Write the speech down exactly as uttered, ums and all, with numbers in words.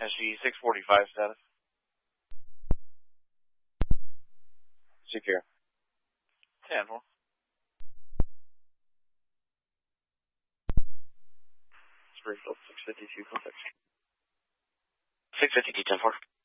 S G six forty-five status. Secure. ten four. Springfield six fifty-two contact. six fifty-two ten four.